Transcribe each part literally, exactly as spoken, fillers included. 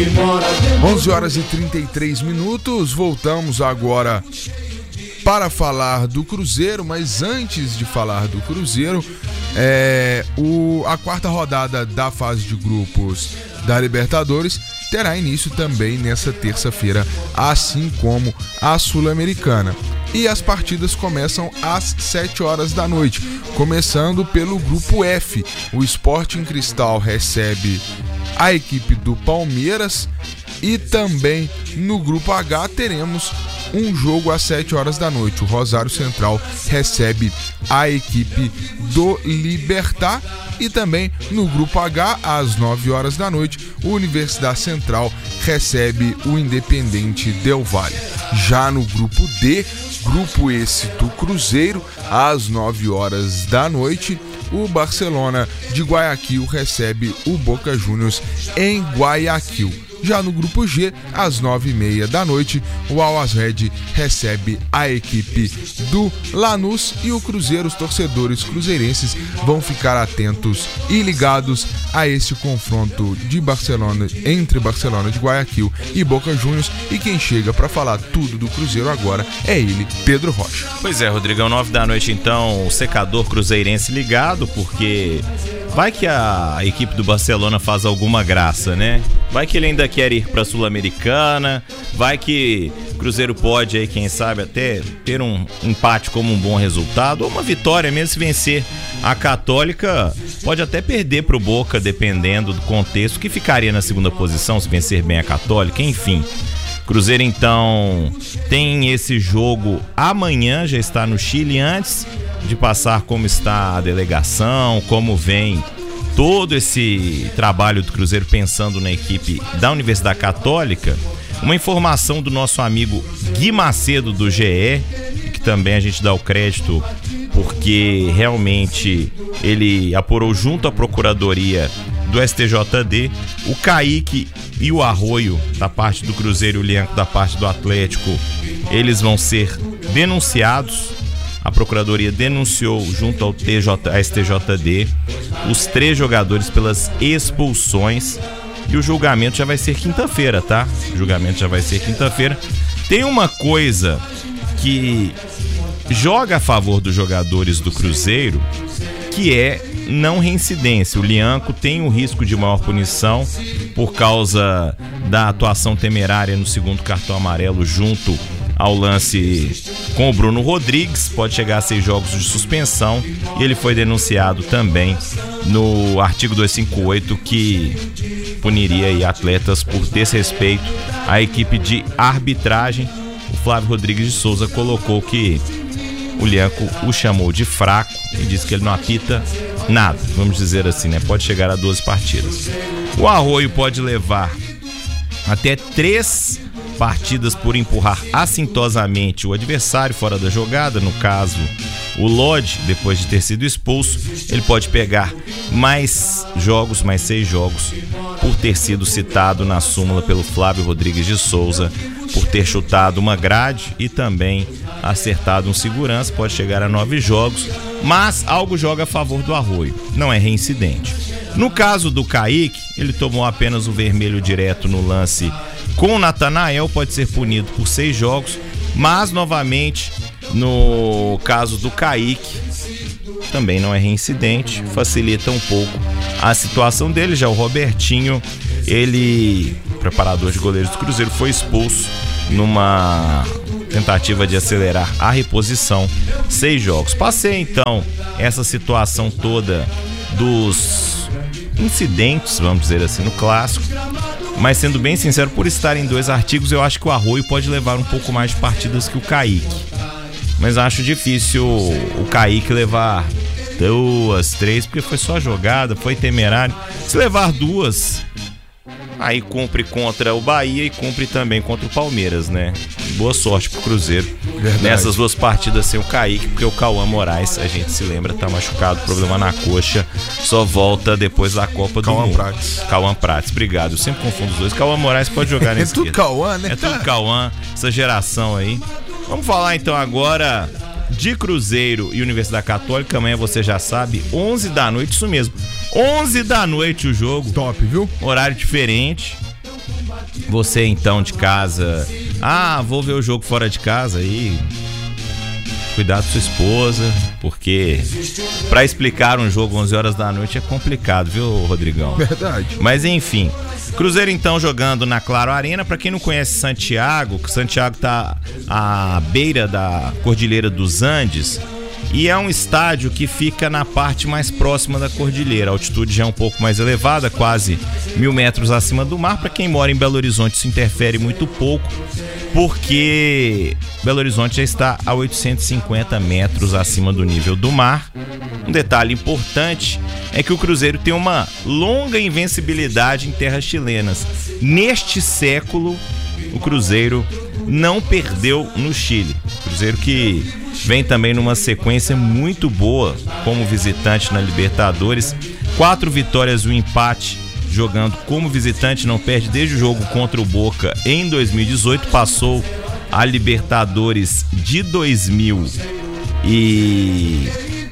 onze horas e trinta e três minutos, voltamos agora para falar do Cruzeiro, mas antes de falar do Cruzeiro, é, o, a quarta rodada da fase de grupos da Libertadores terá início também nessa terça-feira, assim como a Sul-Americana. E as partidas começam às sete horas da noite, começando pelo grupo F. O Sporting Cristal recebe a equipe do Palmeiras e também no grupo H teremos um jogo às sete horas da noite. O Rosário Central recebe a equipe do Libertad e também no grupo H, às nove horas da noite, o Universidade Central recebe o Independente Del Valle. Já no grupo D, grupo esse do Cruzeiro, às nove horas da noite, o Barcelona de Guayaquil recebe o Boca Juniors em Guayaquil. Já no grupo G, às nove e meia da noite, o Always Red recebe a equipe do Lanús e o Cruzeiro. Os torcedores cruzeirenses vão ficar atentos e ligados a esse confronto de Barcelona, entre Barcelona de Guayaquil e Boca Juniors. E quem chega para falar tudo do Cruzeiro agora é ele, Pedro Rocha. Pois é, Rodrigão, nove da noite então, o secador cruzeirense ligado, porque vai que a equipe do Barcelona faz alguma graça, né? Vai que ele ainda quer ir para a Sul-Americana, vai que o Cruzeiro pode aí, quem sabe, até ter um empate como um bom resultado, ou uma vitória mesmo. Se vencer a Católica, pode até perder para o Boca, dependendo do contexto, que ficaria na segunda posição se vencer bem a Católica, enfim. Cruzeiro então tem esse jogo amanhã, já está no Chile. Antes de passar como está a delegação, como vem todo esse trabalho do Cruzeiro pensando na equipe da Universidade Católica, uma informação do nosso amigo Gui Macedo do G E, que também a gente dá o crédito porque realmente ele apurou junto à Procuradoria do S T J D, o Kaique e o Arroio da parte do Cruzeiro e o Lianco da parte do Atlético, eles vão ser denunciados. A Procuradoria denunciou junto ao T J, S T J D os três jogadores pelas expulsões e o julgamento já vai ser quinta-feira, tá? O julgamento já vai ser quinta-feira. Tem uma coisa que joga a favor dos jogadores do Cruzeiro, que é não reincidência. O Lianco tem um risco de maior punição por causa da atuação temerária no segundo cartão amarelo junto ao lance com o Bruno Rodrigues, pode chegar a seis jogos de suspensão, e ele foi denunciado também no artigo duzentos e cinquenta e oito, que puniria aí atletas por desrespeito à equipe de arbitragem. O Flávio Rodrigues de Souza colocou que o Lianco o chamou de fraco e disse que ele não apita nada, vamos dizer assim, né? Pode chegar a doze partidas. O Arroio pode levar até três partidas por empurrar assintosamente o adversário fora da jogada. No caso, o Lodge, depois de ter sido expulso, ele pode pegar mais jogos, mais seis jogos, por ter sido citado na súmula pelo Flávio Rodrigues de Souza, por ter chutado uma grade e também acertado um segurança. Pode chegar a nove jogos, mas algo joga a favor do Arroio, não é reincidente. No caso do Kaique, ele tomou apenas o vermelho direto no lance com o Natanael, pode ser punido por seis jogos, mas novamente no caso do Kaique também não é reincidente, facilita um pouco a situação dele. Já o Robertinho, ele, preparador de goleiros do Cruzeiro, foi expulso numa tentativa de acelerar a reposição, seis jogos. Passei então essa situação toda dos incidentes, vamos dizer assim, no clássico, mas sendo bem sincero, por estar em dois artigos, eu acho que o Arroio pode levar um pouco mais de partidas que o Kaique, mas acho difícil o Kaique levar duas, três, porque foi só jogada, foi temerário. Se levar duas, aí cumpre contra o Bahia e cumpre também contra o Palmeiras, né? Boa sorte pro Cruzeiro. Verdade. Nessas duas partidas sem o Kaique, porque o Cauã Moraes, a gente se lembra, tá machucado, problema na coxa, só volta depois da Copa do Cauã Mundo. Prates. Cauã Prates, obrigado. Eu sempre confundo os dois. Cauã Moraes pode jogar nesse. É tudo Cauã, né? É tudo Cauã, essa geração aí. Vamos falar então agora de Cruzeiro e Universidade Católica. Amanhã você já sabe, onze da noite, isso mesmo. onze da noite o jogo. Top, viu? Horário diferente. Você então de casa, ah, vou ver o jogo fora de casa aí. Cuidado com sua esposa, porque pra explicar um jogo onze horas da noite é complicado, viu, Rodrigão? Verdade. Mas enfim, Cruzeiro então jogando na Claro Arena. Pra quem não conhece Santiago, Santiago tá à beira da Cordilheira dos Andes e é um estádio que fica na parte mais próxima da cordilheira. A altitude já é um pouco mais elevada, quase mil metros acima do mar. Pra quem mora em Belo Horizonte isso interfere muito pouco, porque Belo Horizonte já está a oitocentos e cinquenta metros acima do nível do mar. Um detalhe importante é que o Cruzeiro tem uma longa invencibilidade em terras chilenas. Neste século, o Cruzeiro não perdeu no Chile. Cruzeiro que vem também numa sequência muito boa como visitante na Libertadores. Quatro vitórias e um empate jogando como visitante, não perde desde o jogo contra o Boca em dois mil e dezoito, passou a Libertadores de dois mil e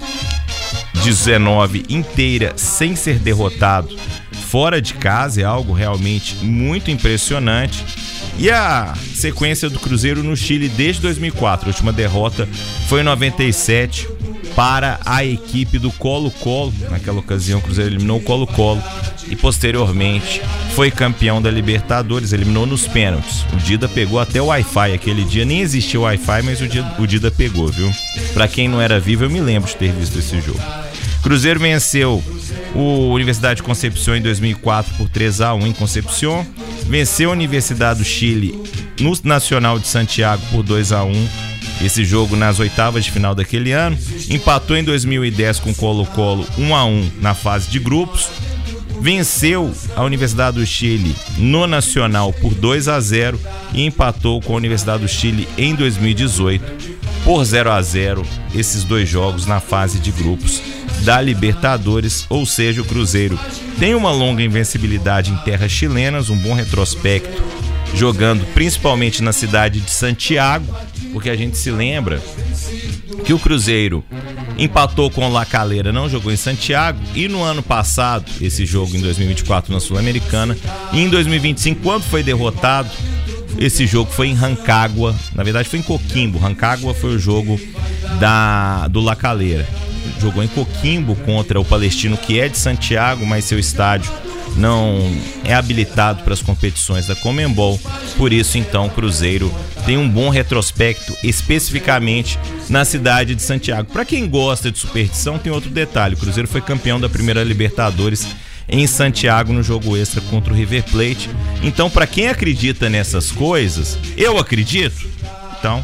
dezenove inteira sem ser derrotado fora de casa, é algo realmente muito impressionante. E a sequência do Cruzeiro no Chile desde dois mil e quatro, a última derrota foi em noventa e sete para a equipe do Colo-Colo. Naquela ocasião o Cruzeiro eliminou o Colo-Colo e posteriormente foi campeão da Libertadores, eliminou nos pênaltis. O Dida pegou até o Wi-Fi aquele dia, nem existia o Wi-Fi, mas o Dida, o Dida pegou, viu? Pra quem não era vivo, eu me lembro de ter visto esse jogo. Cruzeiro venceu o Universidade de Concepción em dois mil e quatro por três a um em Concepción. Venceu a Universidade do Chile no Nacional de Santiago por dois a um. Esse jogo nas oitavas de final daquele ano. Empatou em dois mil e dez com o Colo-Colo um a um na fase de grupos. Venceu a Universidade do Chile no Nacional por dois a zero e empatou com a Universidade do Chile em dois mil e dezoito por zero a zero. Esses dois jogos na fase de grupos da Libertadores, ou seja, o Cruzeiro tem uma longa invencibilidade em terras chilenas, um bom retrospecto, jogando principalmente na cidade de Santiago, porque a gente se lembra que o Cruzeiro empatou com o La Calera, não jogou em Santiago, e no ano passado, esse jogo em dois mil e vinte e quatro na Sul-Americana, e em dois mil e vinte e cinco, quando foi derrotado, esse jogo foi em Rancagua, na verdade foi em Coquimbo. Rancagua foi o jogo da, do La Calera. Jogou em Coquimbo contra o Palestino, que é de Santiago, mas seu estádio não é habilitado para as competições da Conmebol. Por isso, então, o Cruzeiro tem um bom retrospecto, especificamente na cidade de Santiago. Para quem gosta de superstição, tem outro detalhe: o Cruzeiro foi campeão da primeira Libertadores em Santiago no jogo extra contra o River Plate. Então, para quem acredita nessas coisas, eu acredito, então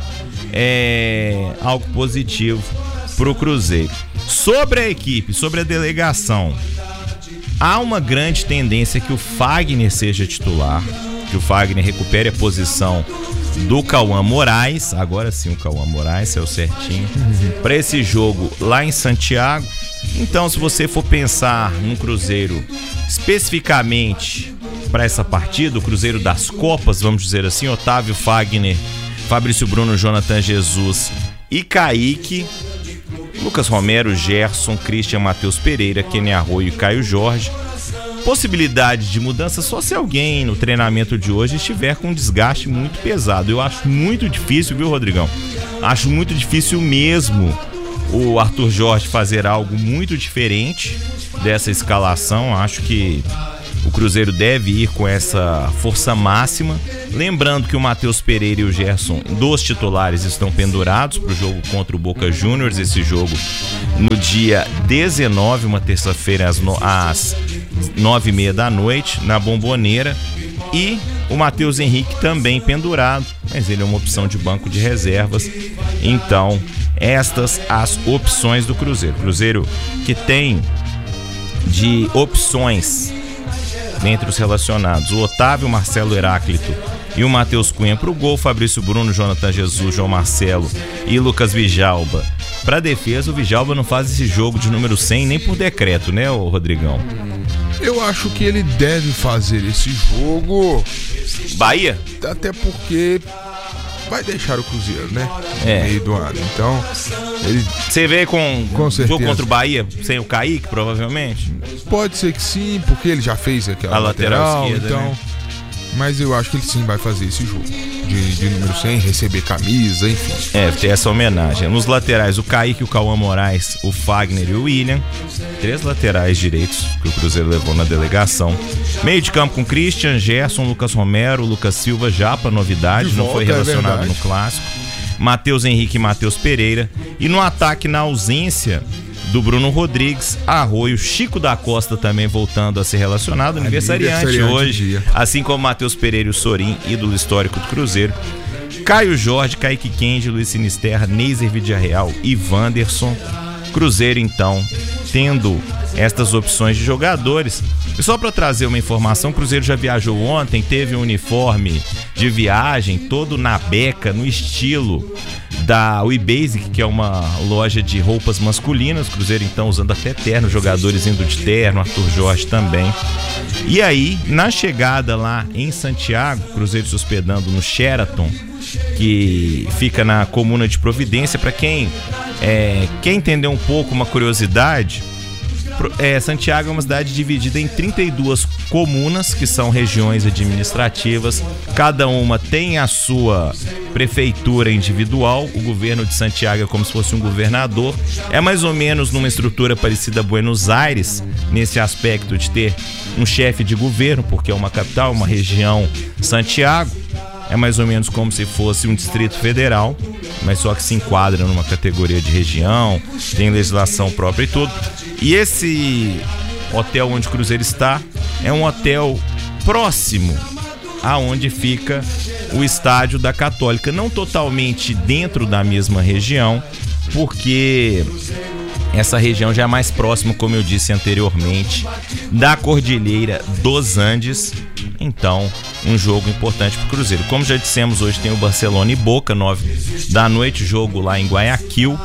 é algo positivo pro Cruzeiro. Sobre a equipe, sobre a delegação, há uma grande tendência que o Fagner seja titular, que o Fagner recupere a posição do Cauã Moraes. Agora sim, o Cauã Moraes é o certinho para esse jogo lá em Santiago. Então, se você for pensar no Cruzeiro especificamente para essa partida, o Cruzeiro das Copas, vamos dizer assim, Otávio, Fagner, Fabrício Bruno, Jonathan Jesus e Kaique, Lucas Romero, Gerson, Christian, Matheus Pereira, Kenny Arroio e Caio Jorge. Possibilidade de mudança só se alguém no treinamento de hoje estiver com um desgaste muito pesado. Eu acho muito difícil, viu, Rodrigão? Acho muito difícil mesmo o Arthur Jorge fazer algo muito diferente dessa escalação. Acho que o Cruzeiro deve ir com essa força máxima. Lembrando que o Matheus Pereira e o Gerson, dos titulares, estão pendurados para o jogo contra o Boca Juniors. Esse jogo no dia dezenove, uma terça-feira, às, no... às nove e meia da noite, na Bomboneira. E o Matheus Henrique também pendurado, mas ele é uma opção de banco de reservas. Então, estas as opções do Cruzeiro. Cruzeiro que tem de opções dentre os relacionados: o Otávio, Marcelo Heráclito e o Matheus Cunha para o gol, Fabrício Bruno, Jonathan Jesus, João Marcelo e Lucas Vijalba. Para defesa, o Vijalba não faz esse jogo de número cem nem por decreto, né, ô Rodrigão? Eu acho que ele deve fazer esse jogo. Bahia? Até porque vai deixar o Cruzeiro, né? É. No meio do ano. Então, ele... Você vê com, com o certeza. jogo contra o Bahia sem o Kaique, provavelmente? Pode ser que sim, porque ele já fez aquela a lateral, lateral esquerda, então... né? mas eu acho que ele sim vai fazer esse jogo de, de número cem, receber camisa, enfim. É, ter essa homenagem. Nos laterais, o Kaique, o Cauã Moraes, o Fagner e o William. Três laterais direitos que o Cruzeiro levou na delegação. Meio de campo com Christian, Gerson, Lucas Romero, Lucas Silva, Japa, novidade, De não volta, foi relacionado é no clássico. Matheus Henrique e Matheus Pereira. E no ataque, na ausência do Bruno Rodrigues, Arroio, Chico da Costa também voltando a ser relacionado, aniversariante, aniversariante hoje, dia. Assim como Matheus Pereira e o Sorin, ídolo histórico do Cruzeiro. Caio Jorge, Kaique Kendi, Luiz Sinisterra, Neiser Vidiarreal e Wanderson. Cruzeiro, então, tendo estas opções de jogadores. E só para trazer uma informação, o Cruzeiro já viajou ontem, teve um uniforme de viagem todo na beca, no estilo da WeBasic, que é uma loja de roupas masculinas. O Cruzeiro, então, usando até terno, jogadores indo de terno, Arthur Jorge também. E aí, na chegada lá em Santiago, o Cruzeiro se hospedando no Sheraton, que fica na comuna de Providência. Para quem é, quer entender um pouco, uma curiosidade, é, Santiago é uma cidade dividida em trinta e duas comunas, que são regiões administrativas. Cada uma tem a sua prefeitura individual. O governo de Santiago é como se fosse um governador. É mais ou menos numa estrutura parecida a Buenos Aires, nesse aspecto de ter um chefe de governo, porque é uma capital, uma região. Santiago é mais ou menos como se fosse um distrito federal, mas só que se enquadra numa categoria de região, tem legislação própria e tudo. E esse hotel onde o Cruzeiro está é um hotel próximo aonde fica o estádio da Católica, não totalmente dentro da mesma região, porque essa região já é mais próxima, como eu disse anteriormente, da Cordilheira dos Andes. Então, um jogo importante para o Cruzeiro. Como já dissemos, hoje tem o Barcelona e Boca, nove da noite, jogo lá em Guayaquil.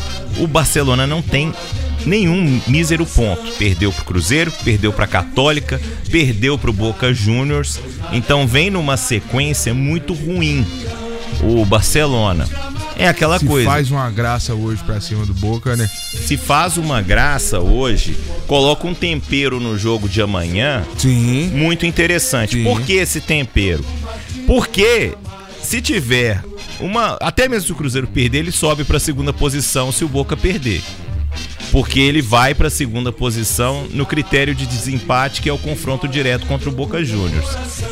O Barcelona não tem nenhum mísero ponto. Perdeu pro Cruzeiro, perdeu pra Católica, perdeu pro Boca Juniors. Então vem numa sequência muito ruim o Barcelona. É aquela Se coisa. Se faz uma graça hoje pra cima do Boca, né? Se faz uma graça hoje, coloca um tempero no jogo de amanhã. Sim. Muito interessante. Sim. Por que esse tempero? Porque se tiver uma... Até mesmo se o Cruzeiro perder, ele sobe pra segunda posição se o Boca perder. Porque ele vai para a segunda posição no critério de desempate, que é o confronto direto contra o Boca Juniors.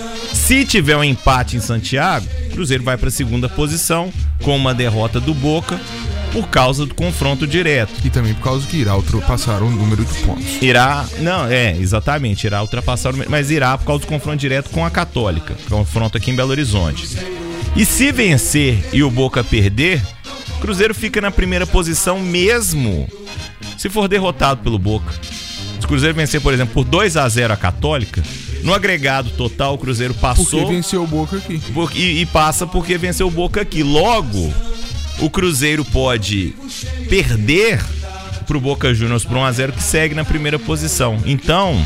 Se tiver um empate em Santiago, o Cruzeiro vai para a segunda posição com uma derrota do Boca por causa do confronto direto. E também por causa que irá ultrapassar o número de pontos. Irá, não, é, exatamente, irá ultrapassar o número, mas irá por causa do confronto direto com a Católica, confronto aqui em Belo Horizonte. E se vencer e o Boca perder, o Cruzeiro fica na primeira posição mesmo se for derrotado pelo Boca. Se o Cruzeiro vencer, por exemplo, por dois a zero a Católica, no agregado total o Cruzeiro passou... Porque venceu o Boca aqui. E, e passa porque venceu o Boca aqui. Logo, o Cruzeiro pode perder pro Boca Juniors por um a zero, que segue na primeira posição. Então,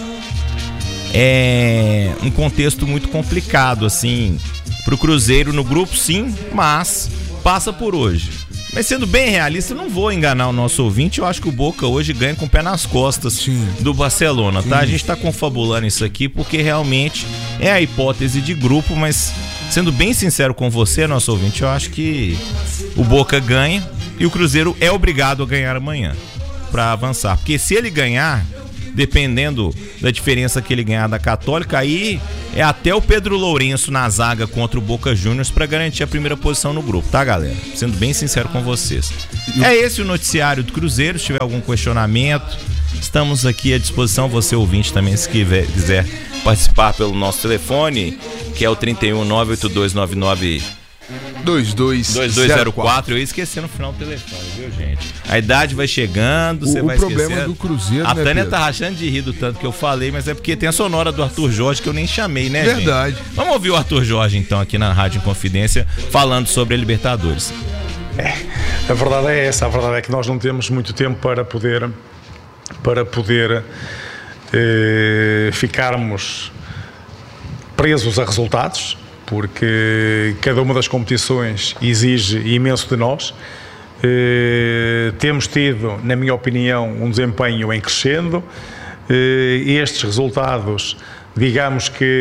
é um contexto muito complicado, assim, pro Cruzeiro no grupo, sim, mas passa por hoje. Mas sendo bem realista, eu não vou enganar o nosso ouvinte. Eu acho que o Boca hoje ganha com o pé nas costas. Sim. Do Barcelona, tá? Sim. A gente tá confabulando isso aqui porque realmente é a hipótese de grupo, mas sendo bem sincero com você, nosso ouvinte, eu acho que o Boca ganha e o Cruzeiro é obrigado a ganhar amanhã pra avançar. Porque se ele ganhar, dependendo da diferença que ele ganhar da Católica, aí é até o Pedro Lourenço na zaga contra o Boca Juniors para garantir a primeira posição no grupo, tá, galera? Sendo bem sincero com vocês. É esse o noticiário do Cruzeiro. Se tiver algum questionamento, estamos aqui à disposição. Você, ouvinte, também, se quiser participar pelo nosso telefone, que é o trinta e um, nove oito dois nove nove dois dois zero quatro. Eu ia esquecer no final do telefone, viu, gente? A idade vai chegando, você vai esquecer. O problema do Cruzeiro, a né, Tânia Pedro? tá rachando de rir do tanto que eu falei, mas é porque tem a sonora do Arthur Jorge que eu nem chamei, né, Verdade. gente? Vamos ouvir o Arthur Jorge, então, aqui na Rádio Inconfidência, falando sobre a Libertadores. É, a verdade é essa. A verdade é que nós não temos muito tempo para poder, para poder eh, ficarmos presos a resultados, porque cada uma das competições exige imenso de nós. Eh, temos tido, na minha opinião, um desempenho em crescendo. Eh, estes resultados, digamos que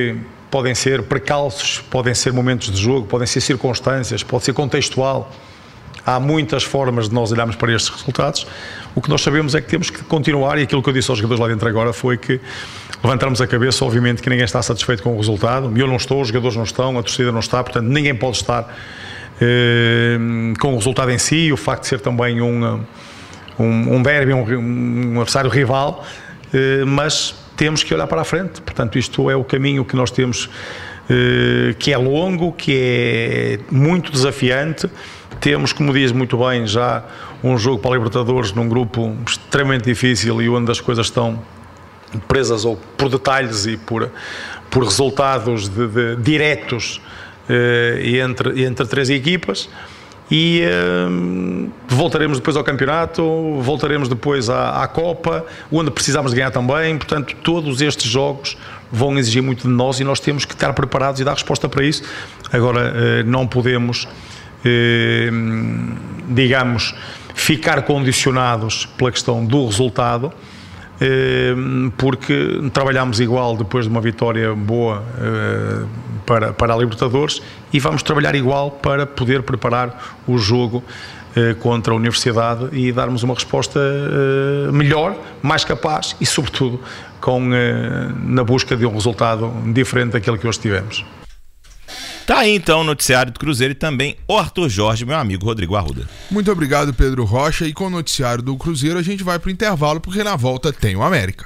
podem ser precalços, podem ser momentos de jogo, podem ser circunstâncias, pode ser contextual. Há muitas formas de nós olharmos para estes resultados. O que nós sabemos é que temos que continuar, e aquilo que eu disse aos jogadores lá dentro agora foi que levantarmos a cabeça. Obviamente que ninguém está satisfeito com o resultado, eu não estou, os jogadores não estão, a torcida não está, portanto ninguém pode estar eh, com o resultado em si, o facto de ser também um, um, um derby, um, um adversário rival, eh, mas temos que olhar para a frente. Portanto, isto é o caminho que nós temos, eh, que é longo, que é muito desafiante. Temos, como diz muito bem, já um jogo para a Libertadores num grupo extremamente difícil e onde as coisas estão presas ou por detalhes e por, por resultados de, de, diretos eh, entre, entre três equipas. E eh, voltaremos depois ao campeonato, voltaremos depois à, à Copa, onde precisamos de ganhar também. Portanto, todos estes jogos vão exigir muito de nós e nós temos que estar preparados e dar resposta para isso. Agora, eh, não podemos... Eh, digamos, ficar condicionados pela questão do resultado, eh, porque trabalhamos igual depois de uma vitória boa eh, para, para a Libertadores, e vamos trabalhar igual para poder preparar o jogo eh, contra a Universidade e darmos uma resposta eh, melhor, mais capaz e, sobretudo, com, eh, na busca de um resultado diferente daquele que hoje tivemos. Tá aí então o noticiário do Cruzeiro e também o Arthur Jorge, meu amigo Rodrigo Arruda. Muito obrigado, Pedro Rocha. E com o noticiário do Cruzeiro a gente vai pro intervalo, porque na volta tem o América.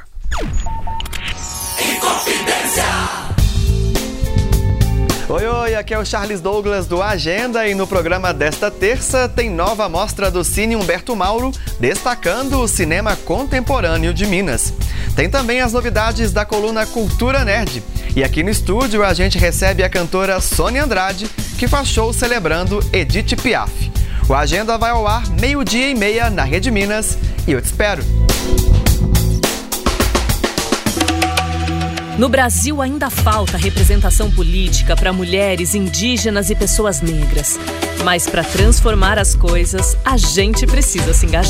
Oi, oi, aqui é o Charles Douglas do Agenda e no programa desta terça tem nova mostra do Cine Humberto Mauro, destacando o cinema contemporâneo de Minas. Tem também as novidades da coluna Cultura Nerd. E aqui no estúdio a gente recebe a cantora Sônia Andrade, que faz show celebrando Edith Piaf. O Agenda vai ao ar meio-dia e meia na Rede Minas e eu te espero. No Brasil ainda falta representação política para mulheres, indígenas e pessoas negras. Mas para transformar as coisas, a gente precisa se engajar.